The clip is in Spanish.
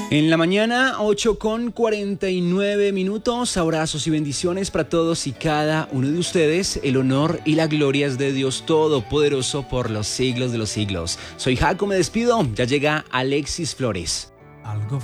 En la mañana, 8:49. Abrazos y bendiciones para todos y cada uno de ustedes. El honor y la gloria es de Dios Todopoderoso por los siglos de los siglos. Soy Jaco, me despido. Ya llega Alexis Flores. Algo